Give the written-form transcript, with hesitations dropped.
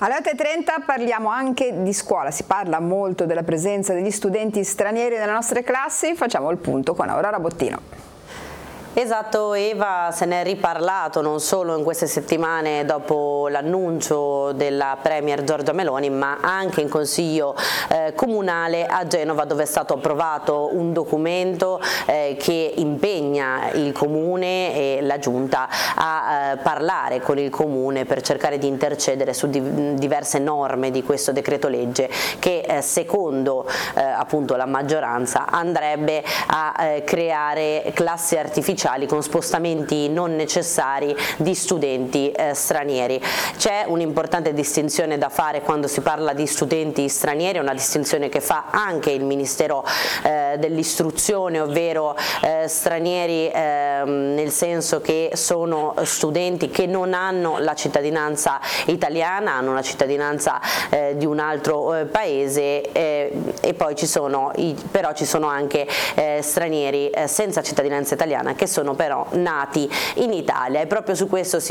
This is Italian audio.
Alle 8:30 parliamo anche di scuola, si parla molto della presenza degli studenti stranieri nelle nostre classi, facciamo il punto con Aurora Bottino. Esatto Eva, se ne è riparlato non solo in queste settimane dopo l'annuncio della Premier Giorgia Meloni, ma anche in Consiglio Comunale a Genova, dove è stato approvato un documento che impegna il Comune e la Giunta a parlare con il Comune per cercare di intercedere su diverse norme di questo decreto legge che secondo appunto la maggioranza andrebbe a creare classi artificiali con spostamenti non necessari di studenti stranieri. C'è un'importante distinzione da fare quando si parla di studenti stranieri, una distinzione che fa anche il Ministero dell'Istruzione, ovvero stranieri nel senso che sono studenti che non hanno la cittadinanza italiana, hanno la cittadinanza di un altro paese e poi ci sono anche stranieri senza cittadinanza italiana che sono però nati in Italia, e proprio su questo si